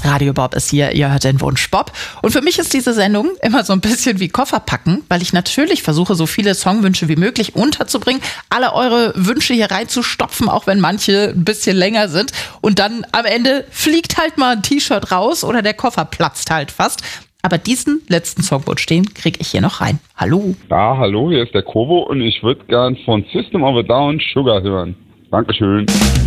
Radio Bob ist hier, ihr hört den Wunsch Bob. Und für mich ist diese Sendung immer so ein bisschen wie Kofferpacken, weil ich natürlich versuche, so viele Songwünsche wie möglich unterzubringen, alle eure Wünsche hier reinzustopfen, auch wenn manche ein bisschen länger sind. Und dann am Ende fliegt halt mal ein T-Shirt raus oder der Koffer platzt halt fast. Aber diesen letzten Songwunsch, den kriege ich hier noch rein. Hallo. Ja, hallo, hier ist der Kovo und ich würde gern von System of a Down Sugar hören. Dankeschön.